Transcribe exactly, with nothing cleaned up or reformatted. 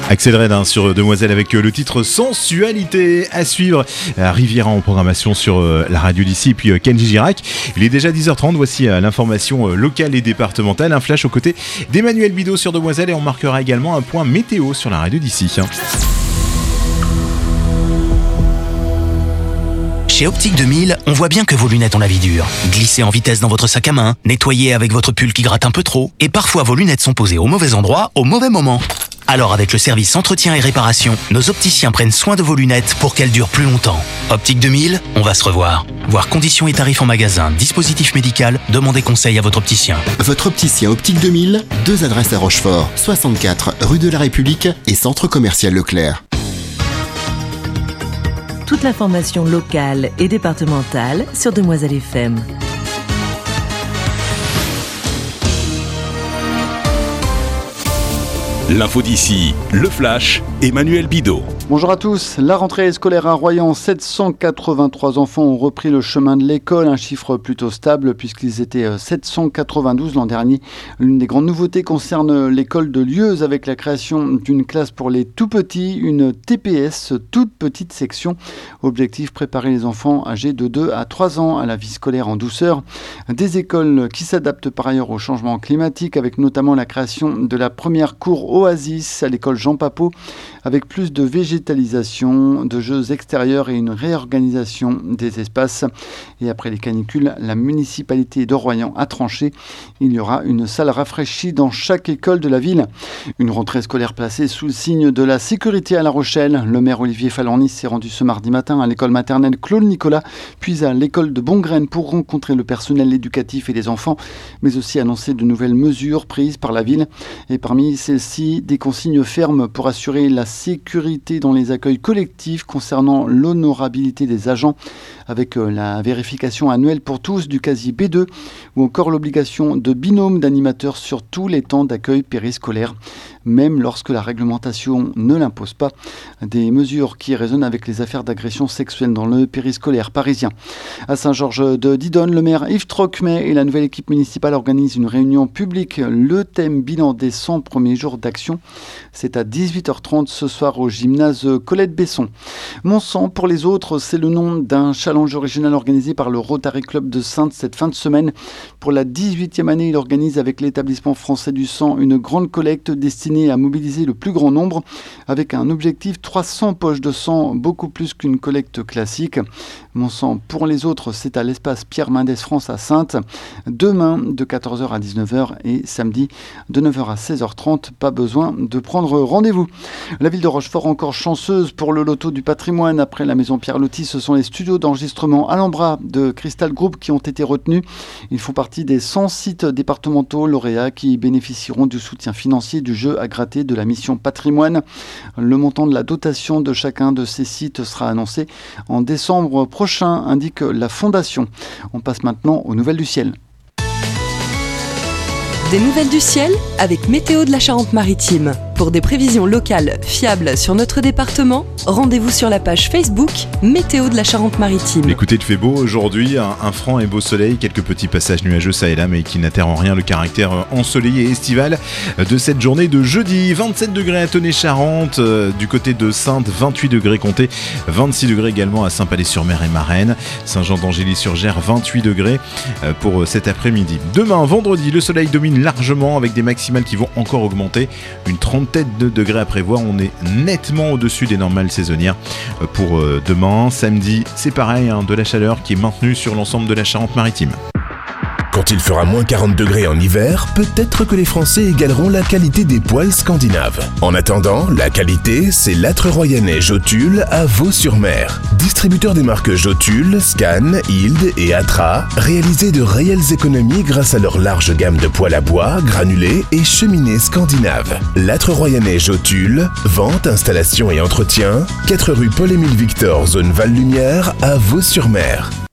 Axel Red hein, sur Demoiselle avec euh, le titre Sensualité à suivre. Euh, Riviera en programmation sur euh, la radio d'ici et puis euh, Kenji Girac. Il est déjà dix heures trente, voici euh, l'information euh, locale et départementale. Un flash aux côtés d'Emmanuel Bidot sur Demoiselle et on marquera également un point météo sur la radio d'ici. Chez Optique deux mille, on voit bien que vos lunettes ont la vie dure. Glissez en vitesse dans votre sac à main, nettoyez avec votre pull qui gratte un peu trop, et parfois vos lunettes sont posées au mauvais endroit, au mauvais moment. Alors avec le service entretien et réparation, nos opticiens prennent soin de vos lunettes pour qu'elles durent plus longtemps. Optique deux mille, on va se revoir. Voir conditions et tarifs en magasin, dispositif médical, demandez conseil à votre opticien. Votre opticien Optique deux mille, deux adresses à Rochefort, soixante-quatre rue de la République et centre commercial Leclerc. Toute l'information locale et départementale sur Demoiselle F M. L'info d'ici, le flash, Emmanuel Bidot. Bonjour à tous. La rentrée scolaire à Royan, sept cent quatre-vingt-trois enfants ont repris le chemin de l'école, un chiffre plutôt stable puisqu'ils étaient sept cent quatre-vingt-douze l'an dernier. L'une des grandes nouveautés concerne l'école de Lieuze avec la création d'une classe pour les tout petits, une T P S, toute petite section. Objectif, préparer les enfants âgés de deux à trois ans à la vie scolaire en douceur. Des écoles qui s'adaptent par ailleurs au changement climatique avec notamment la création de la première cour Oasis à l'école Jean Papeau avec plus de végétalisation, de jeux extérieurs et une réorganisation des espaces. Et après les canicules, la municipalité de Royan a tranché. Il y aura une salle rafraîchie dans chaque école de la ville. Une rentrée scolaire placée sous le signe de la sécurité à La Rochelle. Le maire Olivier Falornis s'est rendu ce mardi matin à l'école maternelle Claude Nicolas, puis à l'école de Bongraine pour rencontrer le personnel éducatif et les enfants, mais aussi annoncer de nouvelles mesures prises par la ville. Et parmi celles-ci, des consignes fermes pour assurer la sécurité dans les accueils collectifs concernant l'honorabilité des agents avec la vérification annuelle pour tous du casier B deux ou encore l'obligation de binôme d'animateurs sur tous les temps d'accueil périscolaire, même lorsque la réglementation ne l'impose pas. Des mesures qui résonnent avec les affaires d'agression sexuelle dans le périscolaire parisien. À Saint-Georges de Didonne, le maire Yves Trocmé et la nouvelle équipe municipale organisent une réunion publique. Le thème bilan des cent premiers jours d'action. C'est à dix-huit heures trente ce soir au gymnase Colette Besson. Mon sang pour les autres, c'est le nom d'un challenge original organisé par le Rotary Club de Saintes cette fin de semaine. Pour la dix-huitième année, il organise avec l'établissement français du sang une grande collecte destinée à mobiliser le plus grand nombre avec un objectif trois cents poches de sang, beaucoup plus qu'une collecte classique. Mon sang pour les autres, c'est à l'espace Pierre Mendès France à Saintes, demain de quatorze heures à dix-neuf heures et samedi de neuf heures à seize heures trente. Pas besoin de prendre rendez-vous. La ville de Rochefort encore chanceuse pour le loto du patrimoine. Après la maison Pierre Loti, ce sont les studios d'enregistrement Alhambra de Crystal Group qui ont été retenus. Ils font partie des cent sites départementaux lauréats qui bénéficieront du soutien financier du jeu à gratter de la mission patrimoine. Le montant de la dotation de chacun de ces sites sera annoncé en décembre prochain, indique la Fondation. On passe maintenant aux nouvelles du ciel. Des nouvelles du ciel avec Météo de la Charente-Maritime. Pour des prévisions locales fiables sur notre département, rendez-vous sur la page Facebook Météo de la Charente-Maritime. Écoutez, il fait beau aujourd'hui, un, un franc et beau soleil, quelques petits passages nuageux ça et là, mais qui n'altèrent en rien le caractère ensoleillé et estival de cette journée de jeudi. vingt-sept degrés à Tonnet-Charente, euh, du côté de Saintes, vingt-huit degrés comptés, vingt-six degrés également à Saint-Palais-sur-Mer et Marennes, Saint-Jean-d'Angély-sur-Gers, vingt-huit degrés euh, pour cet après-midi. Demain, vendredi, le soleil domine largement avec des maximales qui vont encore augmenter, une trentaine de degrés à prévoir, on est nettement au-dessus des normales saisonnières pour demain. Samedi, c'est pareil, hein, de la chaleur qui est maintenue sur l'ensemble de la Charente-Maritime. Quand il fera moins quarante degrés en hiver, peut-être que les Français égaleront la qualité des poêles scandinaves. En attendant, la qualité, c'est l'âtre royannais Jotule à Vaux-sur-Mer. Distributeur des marques Jotule, Scan, Hild et Atra, réalisés de réelles économies grâce à leur large gamme de poêles à bois, granulés et cheminées scandinaves. L'âtre royannais Jotule, vente, installation et entretien, quatre rue Paul-Émile Victor, zone Val-Lumière à Vaux-sur-Mer.